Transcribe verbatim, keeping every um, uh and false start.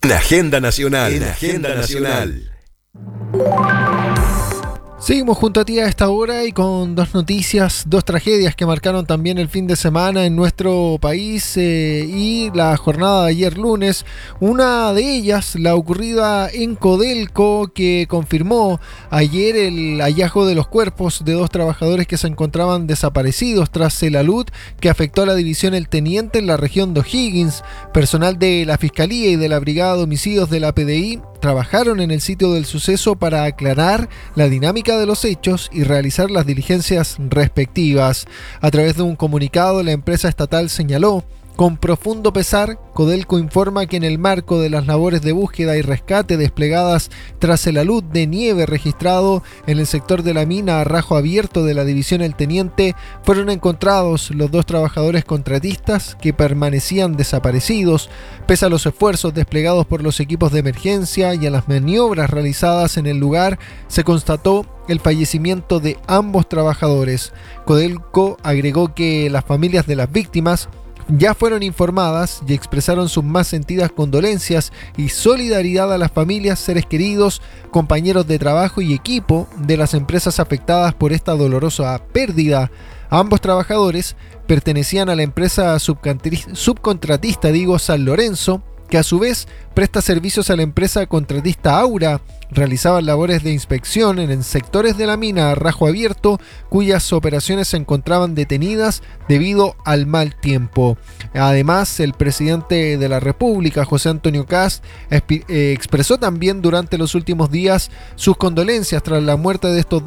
En Agenda Nacional. En Agenda Nacional. Seguimos junto a ti a esta hora y con dos noticias, dos tragedias que marcaron también el fin de semana en nuestro país eh, y la jornada de ayer lunes. Una de ellas, la ocurrida en Codelco, que confirmó ayer el hallazgo de los cuerpos de dos trabajadores que se encontraban desaparecidos tras el alud que afectó a la división El Teniente en la región de O'Higgins. Personal de la Fiscalía y de la Brigada de Homicidios de la P D I trabajaron en el sitio del suceso para aclarar la dinámica de los hechos y realizar las diligencias respectivas. A través de un comunicado, la empresa estatal señaló: con profundo pesar, Codelco informa que en el marco de las labores de búsqueda y rescate desplegadas tras el alud de nieve registrado en el sector de la mina a Rajo Abierto de la división El Teniente, fueron encontrados los dos trabajadores contratistas que permanecían desaparecidos. Pese a los esfuerzos desplegados por los equipos de emergencia y a las maniobras realizadas en el lugar, se constató el fallecimiento de ambos trabajadores. Codelco agregó que las familias de las víctimas ya fueron informadas y expresaron sus más sentidas condolencias y solidaridad a las familias, seres queridos, compañeros de trabajo y equipo de las empresas afectadas por esta dolorosa pérdida. Ambos trabajadores pertenecían a la empresa subcontratista digo San Lorenzo, que a su vez presta servicios a la empresa contratista Aura. Realizaban labores de inspección en sectores de la mina a Rajo Abierto, cuyas operaciones se encontraban detenidas debido al mal tiempo. Además, el presidente de la República, José Antonio Kast, expresó también durante los últimos días sus condolencias tras la muerte de estos